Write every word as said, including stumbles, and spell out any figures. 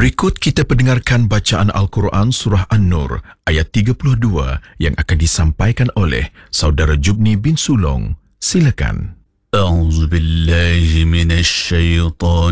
Berikut kita pendengarkan bacaan Al-Quran Surah An-Nur ayat tiga puluh dua yang akan disampaikan oleh Saudara Jubni bin Sulong. Silakan. A'udzu billahi minasy syaitan